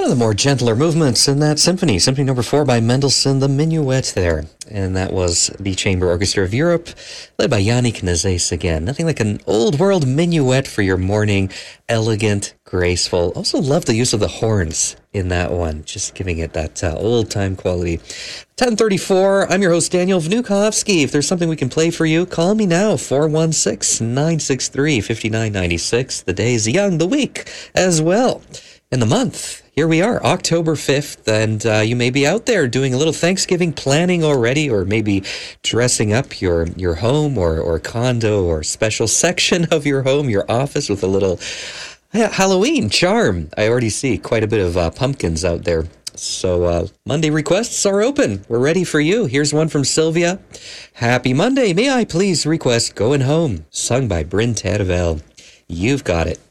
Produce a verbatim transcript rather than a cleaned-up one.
One of the more gentler movements in that symphony, Symphony Number Four by Mendelssohn, the Minuet there. And that was the Chamber Orchestra of Europe, led by Yannick Nazais again. Nothing like an old world minuet for your morning. Elegant, graceful. Also love the use of the horns in that one, just giving it that uh, old time quality. ten thirty-four, I'm your host, Daniel Vnukovsky. If there's something we can play for you, call me now, four one six, nine six three, five nine nine six. The day is young, the week as well. And the month, here we are, October fifth, and uh, you may be out there doing a little Thanksgiving planning already, or maybe dressing up your, your home or, or condo or special section of your home, your office, with a little yeah, Halloween charm. I already see quite a bit of uh, pumpkins out there. So uh, Monday requests are open. We're ready for you. Here's one from Sylvia. Happy Monday. May I please request Going Home, sung by Bryn Tervel. You've got it.